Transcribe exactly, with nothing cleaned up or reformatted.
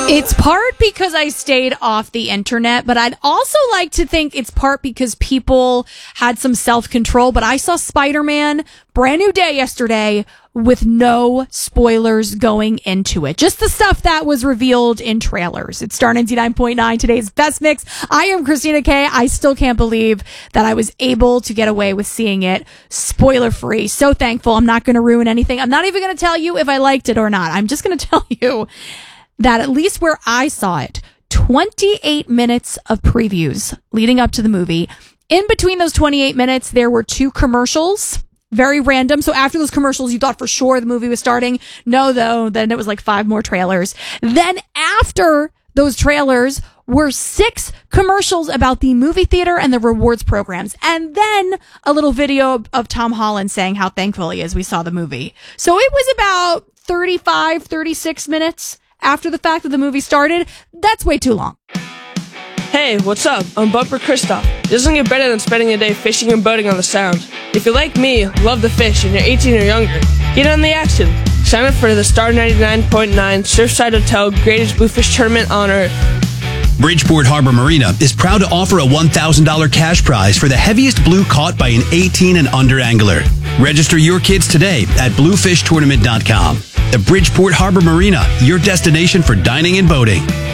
It's part because I stayed off the internet, but I'd also like to think it's part because people had some self-control. But I saw Spider-Man, brand new day yesterday, with no spoilers going into it. Just the stuff that was revealed in trailers. It's Star ninety-nine point nine, today's Best Mix. I am Christina Kay. I still can't believe that I was able to get away with seeing it spoiler-free. So thankful. I'm not going to ruin anything. I'm not even going to tell you if I liked it or not. I'm just going to tell you that at least where I saw it, twenty-eight minutes of previews leading up to the movie. In between those twenty-eight minutes, there were two commercials. Very random. So after those commercials, you thought for sure the movie was starting. No, though. Then it was like five more trailers. Then after those trailers were six commercials about the movie theater and the rewards programs. And then a little video of Tom Holland saying how thankful he is we saw the movie. So it was about thirty-five, thirty-six minutes after the fact that the movie started. That's way too long. Hey, what's up? I'm Bumper Kristoff. It doesn't get better than spending a day fishing and boating on the Sound. If you're like me, love the fish, and you're eighteen or younger, get on the action. Sign up for the Star ninety-nine point nine Surfside Hotel Greatest Bluefish Tournament on Earth. Bridgeport Harbor Marina is proud to offer a one thousand dollars cash prize for the heaviest blue caught by an eighteen and under angler. Register your kids today at bluefish tournament dot com. The Bridgeport Harbor Marina, your destination for dining and boating.